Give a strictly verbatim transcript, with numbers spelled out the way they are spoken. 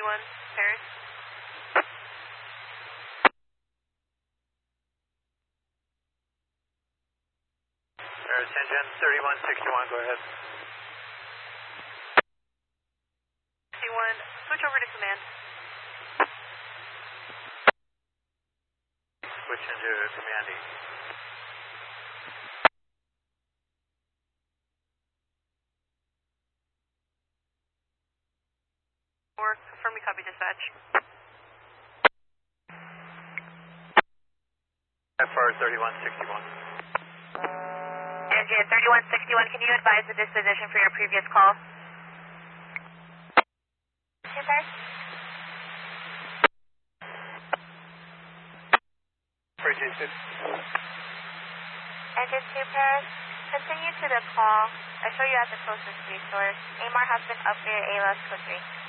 sixty-one, Paris. Paris engine thirty-one sixty-one, go ahead. sixty-one, switch over to command. Switch into commanding. Or confirm you copy dispatch. F R thirty-one sixty-one. Engine thirty-one sixty-one, can you advise the disposition for your previous call? Yes, sir. Bridge six. Engine two Paris, continue to the call. I show you at the closest resource. A M R has been upgraded A L S code three.